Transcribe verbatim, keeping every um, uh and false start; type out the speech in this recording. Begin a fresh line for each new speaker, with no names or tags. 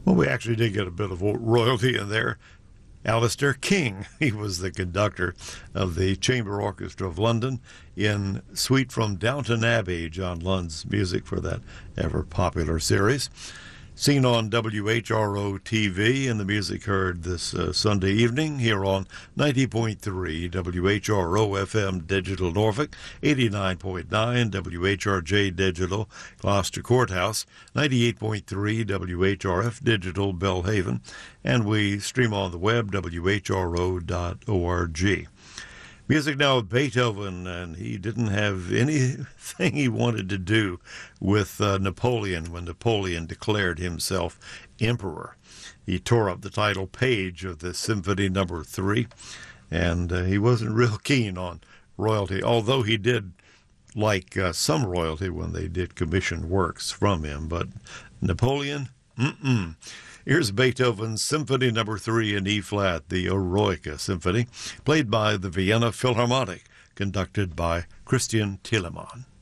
Well, we actually did get a bit of royalty in there. Alistair King, he was the conductor of the Chamber Orchestra of London in Suite from Downton Abbey, John Lund's music for that ever-popular series. Seen on W H R O T V, and the music heard this uh, Sunday evening here on ninety point three W H R O F M Digital Norfolk, eighty-nine point nine W H R J Digital Gloucester Courthouse, ninety-eight point three W H R F Digital Belhaven, and we stream on the web, W H R O dot org. Music now of Beethoven, and he didn't have anything he wanted to do with uh, Napoleon when Napoleon declared himself emperor. He tore up the title page of the Symphony Number Three, and uh, he wasn't real keen on royalty, although he did like uh, some royalty when they did commission works from him. But Napoleon, mm-mm. Here's Beethoven's Symphony Number Three in E-flat, the Eroica Symphony, played by the Vienna Philharmonic, conducted by Christian Telemann.